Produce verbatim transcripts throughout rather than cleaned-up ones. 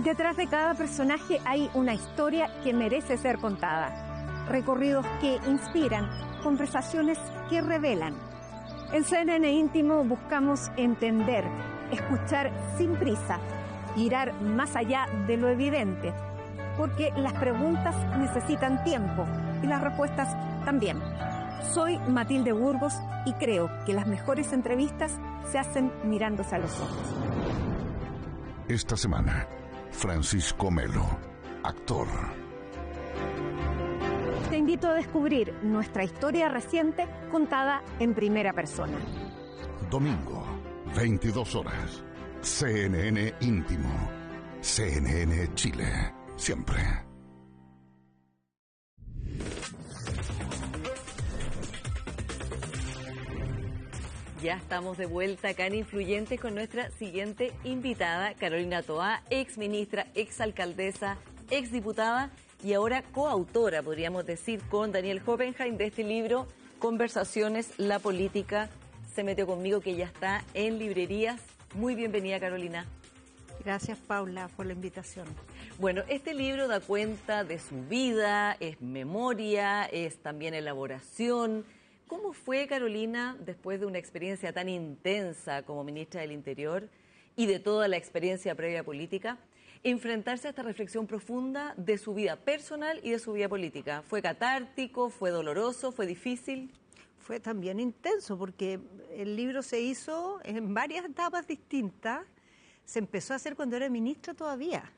Detrás de cada personaje hay una historia que merece ser contada. Recorridos que inspiran, conversaciones que revelan. En C N N Íntimo buscamos entender, escuchar sin prisa, mirar más allá de lo evidente, porque las preguntas necesitan tiempo y las respuestas también. Soy Matilde Burgos y creo que las mejores entrevistas se hacen mirándose a los ojos. Esta semana, Francisco Melo, actor. Te invito a descubrir nuestra historia reciente contada en primera persona. Domingo, veintidós horas. C N N Íntimo. C N N Chile. Siempre. Ya estamos de vuelta acá en Influyentes con nuestra siguiente invitada, Carolina Toá, ex ministra, ex alcaldesa, ex diputada y ahora coautora, podríamos decir, con Daniel Hopenheim de este libro, Conversaciones, la política se metió conmigo, que ya está en librerías. Muy bienvenida, Carolina. Gracias, Paula, por la invitación. Bueno, este libro da cuenta de su vida, es memoria, es también elaboración. ¿Cómo fue, Carolina, después de una experiencia tan intensa como ministra del Interior y de toda la experiencia previa política, enfrentarse a esta reflexión profunda de su vida personal y de su vida política? ¿Fue catártico, fue doloroso, fue difícil? Fue también intenso porque el libro se hizo en varias etapas distintas. Se empezó a hacer cuando era ministra todavía.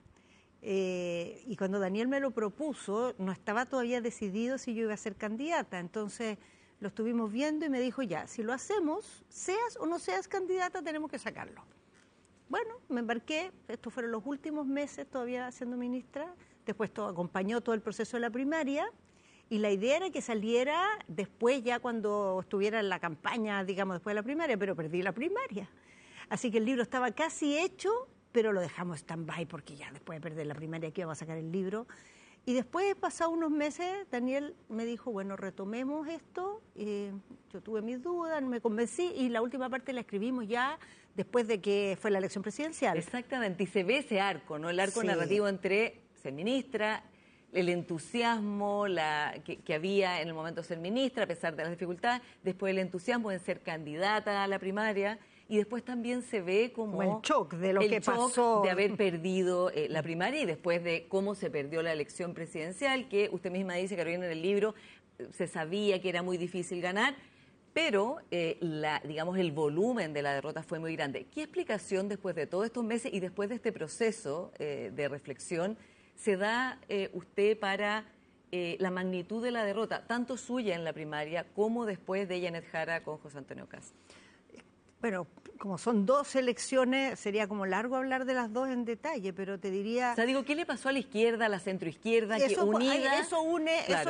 Eh, y cuando Daniel me lo propuso, no estaba todavía decidido si yo iba a ser candidata. Entonces lo estuvimos viendo y me dijo, ya, si lo hacemos, seas o no seas candidata, tenemos que sacarlo. Bueno, me embarqué, estos fueron los últimos meses todavía siendo ministra, después todo, acompañó todo el proceso de la primaria, y la idea era que saliera después, ya cuando estuviera en la campaña, digamos, después de la primaria, pero perdí la primaria. Así que el libro estaba casi hecho, pero lo dejamos stand-by, porque ya después de perder la primaria, aquí íbamos a sacar el libro. Y después, pasados unos meses, Daniel me dijo, bueno, retomemos esto. Eh, yo tuve mis dudas, me convencí, y la última parte la escribimos ya después de que fue la elección presidencial. Exactamente, y se ve ese arco, ¿no? El arco sí. narrativo entre ser ministra, el entusiasmo la, que, que había en el momento de ser ministra, a pesar de las dificultades, después el entusiasmo en ser candidata a la primaria, y después también se ve como, como el shock de lo el que shock pasó, de haber perdido eh, la primaria y después de cómo se perdió la elección presidencial, que usted misma dice, Carolina, en el libro, se sabía que era muy difícil ganar, pero eh, la, digamos, el volumen de la derrota fue muy grande. ¿Qué explicación después de todos estos meses y después de este proceso eh, de reflexión se da eh, usted para eh, la magnitud de la derrota, tanto suya en la primaria como después de Janet Jara con José Antonio Kast? Bueno, como son dos elecciones, sería como largo hablar de las dos en detalle, pero te diría... O sea, digo, ¿qué le pasó a la izquierda, a la centroizquierda, que unida... Eso une, claro.